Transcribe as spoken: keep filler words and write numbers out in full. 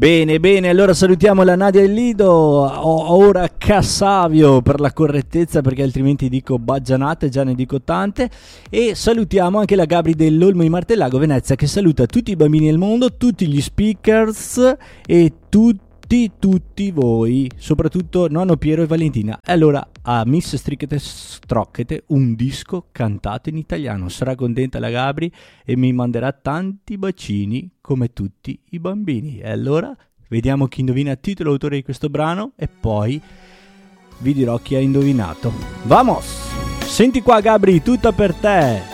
Bene, bene, allora salutiamo la Nadia e il Lido, o- ora Cassavio per la correttezza, perché altrimenti dico baggianate, già ne dico tante, e salutiamo anche la Gabri dell'Olmo di Martellago Venezia, che saluta tutti i bambini del mondo, tutti gli speakers e tutti, tutti voi, soprattutto nonno Piero e Valentina. E allora a Miss Strichete Strocchete un disco cantato in italiano, sarà contenta la Gabri e mi manderà tanti bacini come tutti i bambini. E allora vediamo chi indovina il titolo e autore di questo brano e poi vi dirò chi ha indovinato. Vamos! Senti qua Gabri, tutta per te!